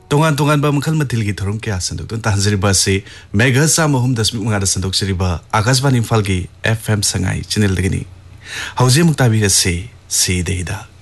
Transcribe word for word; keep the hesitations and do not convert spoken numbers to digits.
तोंगान तोंगान बा मखल मथिल की थोरम क्या संदुक तुन तांजरिबा से मेगा सा महम दशमिक मंगा संदुक सिरिबा आकाशवाणी इम्फाल की एफएम संगाई चैनल दगनी हौजे मुक्ताबी से सी देहिदा